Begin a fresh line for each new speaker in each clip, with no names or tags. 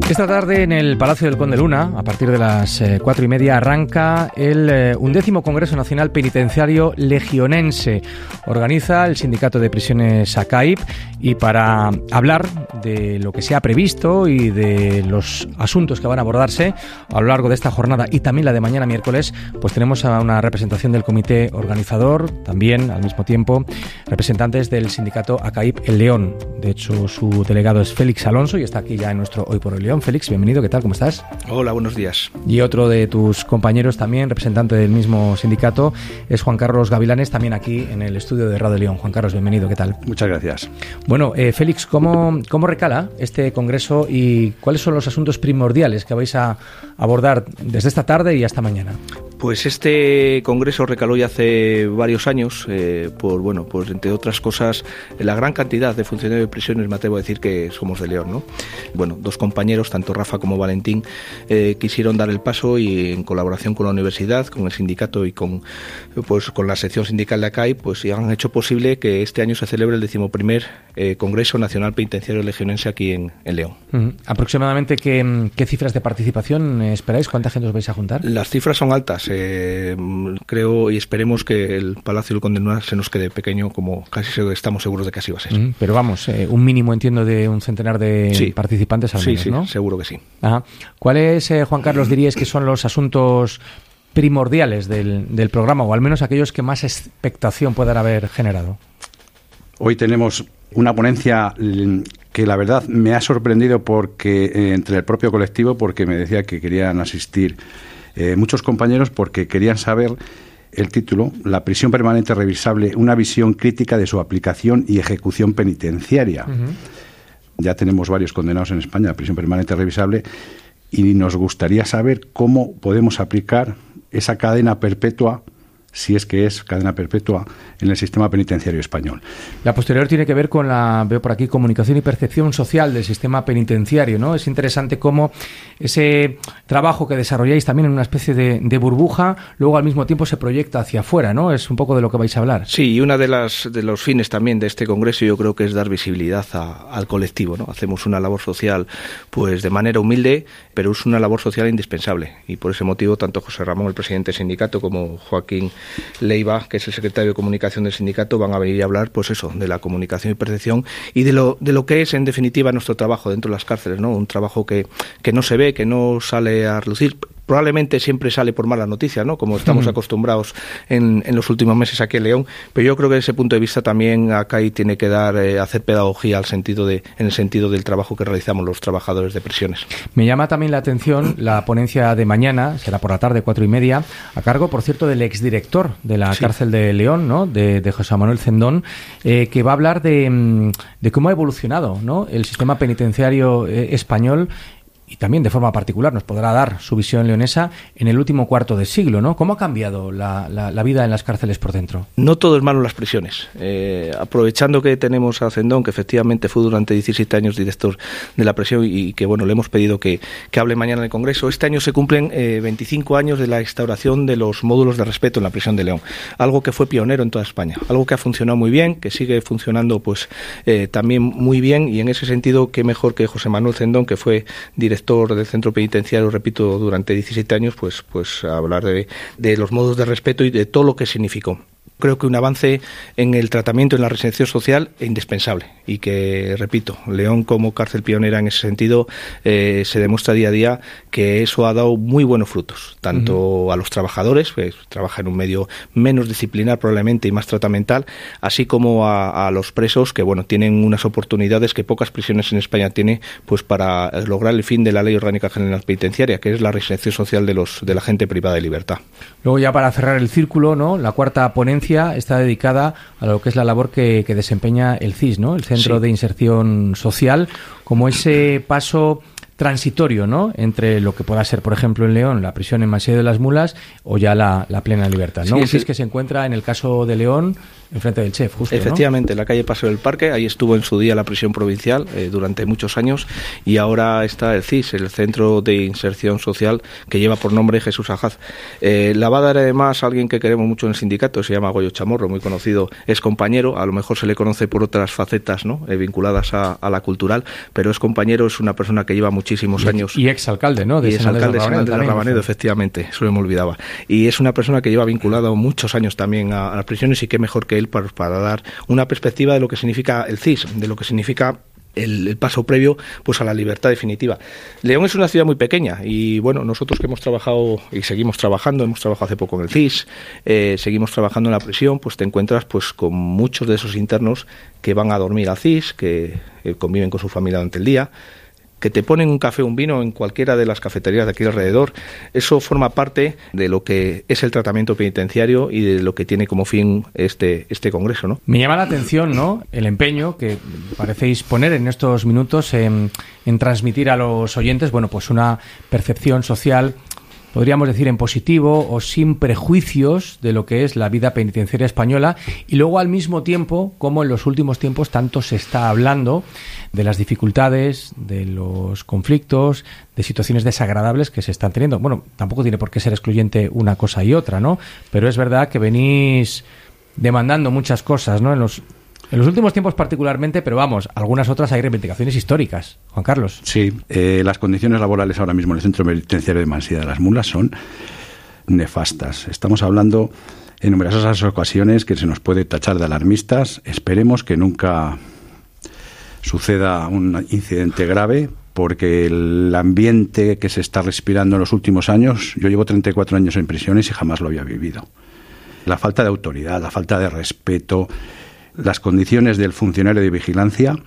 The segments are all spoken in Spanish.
Esta tarde en el Palacio del Conde Luna, a partir de las 4:30, arranca el 11º Congreso Nacional Penitenciario Legionense. Organiza el Sindicato de Prisiones ACAIP, y para hablar de lo que se ha previsto y de los asuntos que van a abordarse a lo largo de esta jornada y también la de mañana miércoles, pues tenemos a una representación del comité organizador, también al mismo tiempo representantes del Sindicato ACAIP El León. De hecho, su delegado es Félix Alonso y está aquí ya en nuestro Hoy por Hoy León. Félix, bienvenido, ¿qué tal? ¿Cómo estás?
Hola, buenos días.
Y otro de tus compañeros también, representante del mismo sindicato, es Juan Carlos Gavilanes, también aquí en el estudio de Radio León. Juan Carlos, bienvenido, ¿qué tal?
Muchas gracias.
Bueno, Félix, ¿cómo recala este congreso y cuáles son los asuntos primordiales que vais a abordar desde esta tarde y hasta mañana?
Pues este congreso recaló ya hace varios años pues entre otras cosas, la gran cantidad de funcionarios de prisiones, me atrevo a decir que somos de León, ¿no? Bueno, dos compañeros, tanto Rafa como Valentín, quisieron dar el paso y en colaboración con la universidad, con el sindicato y con la sección sindical de ACAIP, pues han hecho posible que este año se celebre el 11º Congreso Nacional Penitenciario Legionense aquí en León.
¿Aproximadamente qué cifras de participación esperáis? ¿Cuánta gente os vais a juntar?
Las cifras son altas. Creo y esperemos que el Palacio del Conde Luna se nos quede pequeño, como casi estamos seguros de que así va a ser.
Pero vamos, un mínimo, entiendo, de un centenar de participantes al menos, ¿no?
Sí, seguro que sí.
Ajá. ¿Cuáles, Juan Carlos, diríais que son los asuntos primordiales del programa, o al menos aquellos que más expectación puedan haber generado?
Hoy tenemos una ponencia que la verdad me ha sorprendido porque entre el propio colectivo, porque me decía que querían asistir muchos compañeros, porque querían saber el título: La prisión permanente revisable, una visión crítica de su aplicación y ejecución penitenciaria. Ya tenemos varios condenados en España a prisión permanente revisable y nos gustaría saber cómo podemos aplicar esa cadena perpetua, si es que es cadena perpetua, en el sistema penitenciario español.
La posterior tiene que ver con veo por aquí, comunicación y percepción social del sistema penitenciario, ¿no? Es interesante cómo ese trabajo que desarrolláis también en una especie de burbuja, luego al mismo tiempo se proyecta hacia afuera, ¿no? Es un poco de lo que vais a hablar.
Sí, y una de los fines también de este congreso yo creo que es dar visibilidad al colectivo, ¿no? Hacemos una labor social pues de manera humilde, pero es una labor social indispensable, y por ese motivo tanto José Ramón, el presidente del sindicato, como Joaquín Leiva, que es el secretario de comunicación del sindicato, van a venir a hablar pues eso, de la comunicación y percepción y de lo que es en definitiva nuestro trabajo dentro de las cárceles, ¿no? Un trabajo que no se ve, que no sale a relucir. Probablemente siempre sale por malas noticias, ¿no? Como estamos acostumbrados en los últimos meses aquí en León, pero yo creo que desde ese punto de vista también ACAIP tiene que hacer pedagogía en el sentido del trabajo que realizamos los trabajadores de prisiones.
Me llama también la atención la ponencia de mañana, será por la tarde, 4:30, a cargo, por cierto, del exdirector de la cárcel de León, ¿no? De José Manuel Zendón, que va a hablar de cómo ha evolucionado, ¿no? El sistema penitenciario español, y también de forma particular nos podrá dar su visión leonesa en el último cuarto de siglo, ¿no? ¿Cómo ha cambiado la vida en las cárceles por dentro?
No todo es malo en las prisiones. Aprovechando que tenemos a Zendón, que efectivamente fue durante 17 años director de la prisión y que, bueno, le hemos pedido que hable mañana en el Congreso. Este año se cumplen 25 años de la instauración de los módulos de respeto en la prisión de León. Algo que fue pionero en toda España. Algo que ha funcionado muy bien, que sigue funcionando pues también muy bien, y en ese sentido, qué mejor que José Manuel Zendón, que fue director del centro penitenciario, repito, durante 17 años, pues hablar de los modos de respeto y de todo lo que significó. Creo que un avance en el tratamiento, en la reinserción social, es indispensable, y que, repito, León como cárcel pionera en ese sentido se demuestra día a día que eso ha dado muy buenos frutos, tanto a los trabajadores, pues trabaja en un medio menos disciplinar probablemente y más tratamental, así como a los presos, que bueno, tienen unas oportunidades que pocas prisiones en España tienen, pues para lograr el fin de la Ley Orgánica General Penitenciaria, que es la reinserción social de la gente privada de libertad.
Luego, ya para cerrar el círculo, ¿no? La cuarta ponencia está dedicada a lo que es la labor que desempeña el CIS, ¿no? El Centro de Inserción Social, como ese paso transitorio, ¿no? Entre lo que pueda ser, por ejemplo, en León, la prisión en Masía de las Mulas, o ya la plena libertad, ¿no?
Sí,
un CIS que se encuentra, en el caso de León, enfrente del Chef, justo,
Efectivamente,
¿no?
en la calle Paseo del Parque, ahí estuvo en su día la prisión provincial durante muchos años, y ahora está el CIS, el Centro de Inserción Social, que lleva por nombre Jesús Ajaz. La va a dar además a alguien que queremos mucho en el sindicato, se llama Goyo Chamorro, muy conocido, es compañero, a lo mejor se le conoce por otras facetas, ¿no? Vinculadas a la cultural, pero es compañero, es una persona que lleva muchísimos años.
Y exalcalde, ¿no?
Y exalcalde de San Andrés de Rabanedo, efectivamente, eso me olvidaba. Y es una persona que lleva vinculado muchos años también a las prisiones, y qué mejor que él para dar una perspectiva de lo que significa el CIS, de lo que significa el paso previo pues a la libertad definitiva. León es una ciudad muy pequeña, y bueno, nosotros que hemos trabajado y seguimos trabajando, hemos trabajado hace poco en el CIS, seguimos trabajando en la prisión, pues te encuentras pues con muchos de esos internos que van a dormir al CIS, que conviven con su familia durante el día, que te ponen un café o un vino en cualquiera de las cafeterías de aquí alrededor. Eso forma parte de lo que es el tratamiento penitenciario y de lo que tiene como fin este congreso, ¿no?
Me llama la atención, ¿no?, el empeño que parecéis poner en estos minutos en transmitir a los oyentes, bueno, pues una percepción social, podríamos decir en positivo o sin prejuicios de lo que es la vida penitenciaria española, y luego al mismo tiempo, como en los últimos tiempos tanto se está hablando de las dificultades, de los conflictos, de situaciones desagradables que se están teniendo. Bueno, tampoco tiene por qué ser excluyente una cosa y otra, ¿no? Pero es verdad que venís demandando muchas cosas, ¿no? En los últimos tiempos particularmente, pero vamos, algunas otras hay reivindicaciones históricas. Juan Carlos.
Sí, las condiciones laborales ahora mismo en el centro penitenciario de Mansilla de las Mulas son nefastas. Estamos hablando en numerosas ocasiones que se nos puede tachar de alarmistas. Esperemos que nunca suceda un incidente grave, porque el ambiente que se está respirando en los últimos años, yo llevo 34 años en prisiones y jamás lo había vivido. La falta de autoridad, la falta de respeto, las condiciones del funcionario de vigilancia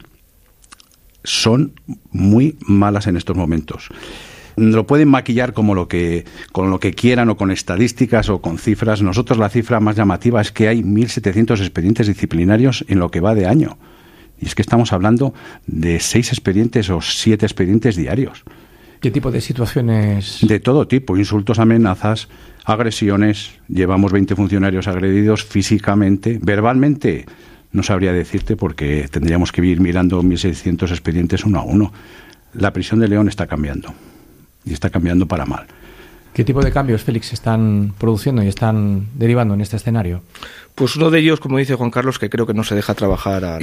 son muy malas en estos momentos. Lo pueden maquillar con lo que quieran, o con estadísticas o con cifras. Nosotros la cifra más llamativa es que hay 1.700 expedientes disciplinarios en lo que va de año. Y es que estamos hablando de 6 expedientes o 7 expedientes diarios.
¿Qué tipo de situaciones?
De todo tipo, insultos, amenazas, agresiones. Llevamos 20 funcionarios agredidos físicamente, verbalmente. No sabría decirte, porque tendríamos que ir mirando 1.600 expedientes uno a uno. La prisión de León está cambiando, y está cambiando para mal.
¿Qué tipo de cambios, Félix, están produciendo y están derivando en este escenario?
Pues uno de ellos, como dice Juan Carlos, que creo que no se deja trabajar al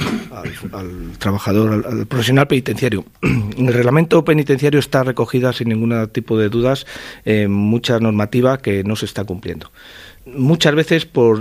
trabajador, al profesional penitenciario. En el reglamento penitenciario está recogida, sin ningún tipo de dudas, mucha normativa que no se está cumpliendo. Muchas veces por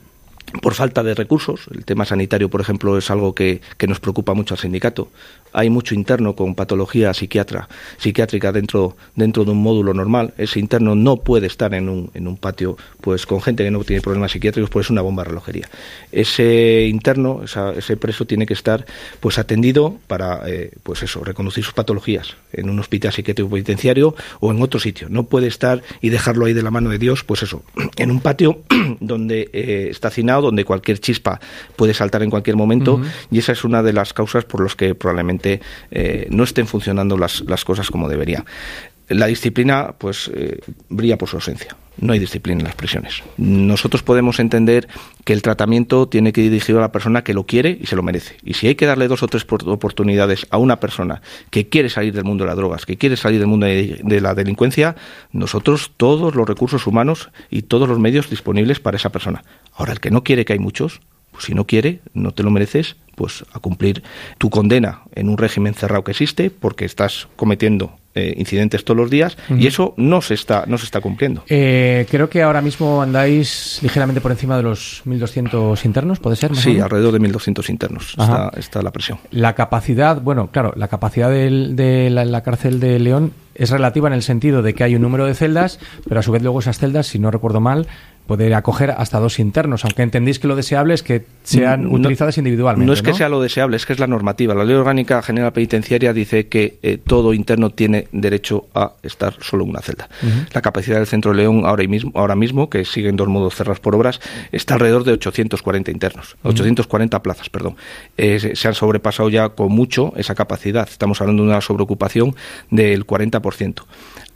falta de recursos. El tema sanitario, por ejemplo, es algo que nos preocupa mucho al sindicato. Hay mucho interno con patología psiquiátrica dentro de un módulo normal. Ese interno no puede estar en un patio pues con gente que no tiene problemas psiquiátricos, pues es una bomba de relojería. Ese interno, ese preso, tiene que estar pues atendido para reconducir sus patologías en un hospital psiquiátrico penitenciario o en otro sitio. No puede estar y dejarlo ahí de la mano de Dios, pues eso, en un patio donde está hacinado, donde cualquier chispa puede saltar en cualquier momento. Y esa es una de las causas por las que probablemente no estén funcionando las cosas como deberían. La disciplina pues brilla por su ausencia. No hay disciplina en las prisiones. Nosotros podemos entender que el tratamiento tiene que ir dirigido a la persona que lo quiere y se lo merece. Y si hay que darle 2 o 3 oportunidades a una persona que quiere salir del mundo de las drogas, que quiere salir del mundo de la delincuencia, nosotros todos los recursos humanos y todos los medios disponibles para esa persona. Ahora, el que no quiere, que hay muchos, pues si no quiere, no te lo mereces, pues a cumplir tu condena en un régimen cerrado que existe, porque estás cometiendo incidentes todos los días, y eso no se está cumpliendo.
Creo que ahora mismo andáis ligeramente por encima de los 1.200 internos, ¿puede ser?
Sí, alrededor de 1.200 internos está la presión.
La capacidad, la capacidad de la cárcel de León es relativa en el sentido de que hay un número de celdas, pero a su vez luego esas celdas, si no recuerdo mal, poder acoger hasta 2 internos, aunque entendéis que lo deseable es que sean utilizadas individualmente. No es
que sea lo deseable, es que es la normativa. La Ley Orgánica General Penitenciaria dice que todo interno tiene derecho a estar solo en una celda. La capacidad del Centro de León ahora mismo, que siguen 2 módulos cerrados por obras, está alrededor de 840 internos, 840 plazas, perdón. Se han sobrepasado ya con mucho esa capacidad. Estamos hablando de una sobreocupación del 40%.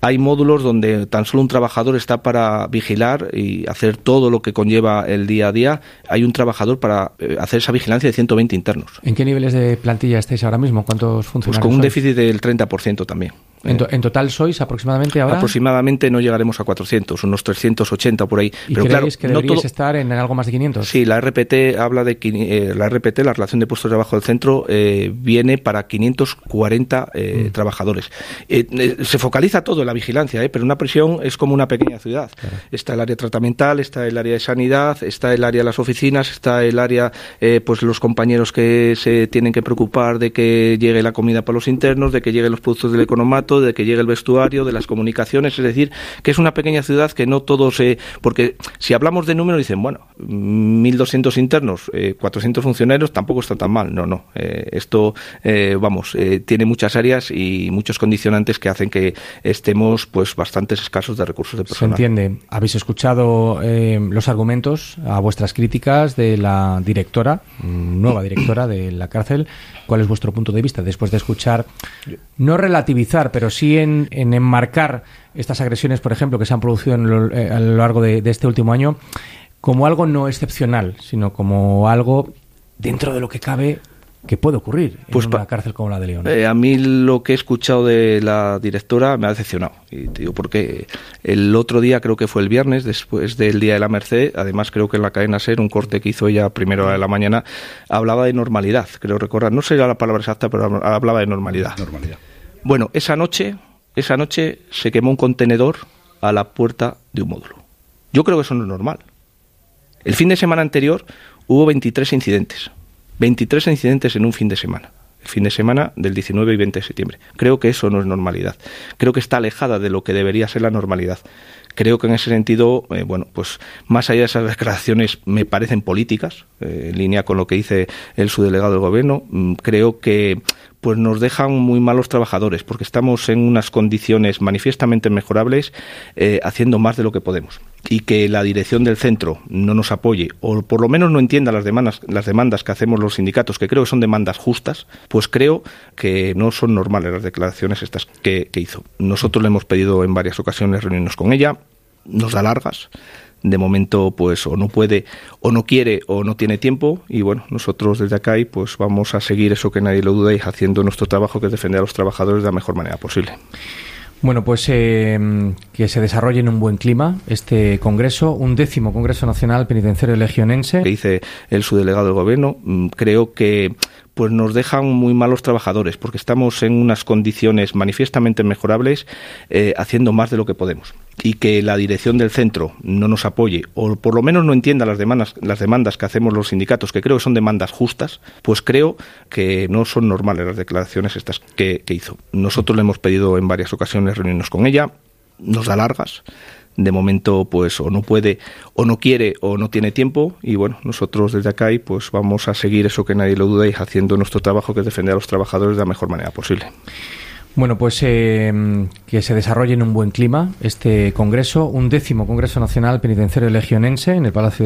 Hay módulos donde tan solo un trabajador está para vigilar y hacer todo lo que conlleva el día a día. Hay un trabajador para hacer esa vigilancia de 120 internos.
¿En qué niveles de plantilla estáis ahora mismo? ¿Cuántos funcionarios?
Pues con un
sois?
déficit del 30% también.
¿En total sois aproximadamente ahora?
Aproximadamente no llegaremos a 400, unos 380 por ahí.
¿Y
pero
creéis que
no
deberíais estar en algo más de 500?
Sí, la RPT habla de la relación de puestos de trabajo del centro, viene para 540 trabajadores. Se focaliza todo en la vigilancia, pero una prisión es como una pequeña ciudad. Claro. Está el área tratamental, está el área de sanidad, está el área de las oficinas, está el área, pues los compañeros que se tienen que preocupar de que llegue la comida para los internos, de que lleguen los productos del economato, de que llegue el vestuario, de las comunicaciones, es decir, que es una pequeña ciudad que no todos, porque si hablamos de números dicen, bueno, 1.200 internos, 400 funcionarios, tampoco está tan mal. No, esto, tiene muchas áreas y muchos condicionantes que hacen que estemos pues bastantes escasos de recursos de personal.
Se entiende. Habéis escuchado los argumentos a vuestras críticas de la directora, nueva directora de la cárcel. ¿Cuál es vuestro punto de vista después de escuchar, no relativizar, pero sí en enmarcar estas agresiones, por ejemplo, que se han producido a lo largo de este último año, como algo no excepcional, sino como algo dentro de lo que cabe que puede ocurrir en una cárcel como la de León?
A mí lo que he escuchado de la directora me ha decepcionado. Y te digo porque el otro día, creo que fue el viernes, después del Día de la Merced, además creo que en la cadena SER, un corte que hizo ella a primera hora de la mañana, hablaba de normalidad, creo recordar. No sé la palabra exacta, pero hablaba de normalidad. Bueno, esa noche se quemó un contenedor a la puerta de un módulo. Yo creo que eso no es normal. El fin de semana anterior hubo 23 incidentes. 23 incidentes en un fin de semana. El fin de semana del 19 y 20 de septiembre. Creo que eso no es normalidad. Creo que está alejada de lo que debería ser la normalidad. Creo que en ese sentido, pues más allá de esas declaraciones me parecen políticas, en línea con lo que dice el subdelegado del Gobierno, creo que pues nos dejan muy malos trabajadores, porque estamos en unas condiciones manifiestamente mejorables, haciendo más de lo que podemos. Y que la dirección del centro no nos apoye, o por lo menos no entienda las demandas que hacemos los sindicatos, que creo que son demandas justas, pues creo que no son normales las declaraciones estas que hizo. Nosotros le hemos pedido en varias ocasiones reunirnos con ella, nos da largas. De momento, pues o no puede, o no quiere, o no tiene tiempo, y bueno, nosotros desde acá pues vamos a seguir eso que nadie lo duda y haciendo nuestro trabajo, que es defender a los trabajadores de la mejor manera posible.
Bueno, pues que se desarrolle en un buen clima este congreso, 11º Congreso Nacional Penitenciario Legionense.
Que dice el subdelegado del Gobierno, creo que pues nos dejan muy malos trabajadores, porque estamos en unas condiciones manifiestamente mejorables, haciendo más de lo que podemos. Y que la dirección del centro no nos apoye, o por lo menos no entienda las demandas que hacemos los sindicatos, que creo que son demandas justas, pues creo que no son normales las declaraciones estas que hizo. Nosotros le hemos pedido en varias ocasiones reunirnos con ella, nos da largas. De momento, pues o no puede, o no quiere, o no tiene tiempo, y bueno, nosotros desde acá pues vamos a seguir eso que nadie lo duda y haciendo nuestro trabajo, que es defender a los trabajadores de la mejor manera posible.
Bueno, pues que se desarrolle en un buen clima este congreso, 11º Congreso Nacional Penitenciario Legionense en el Palacio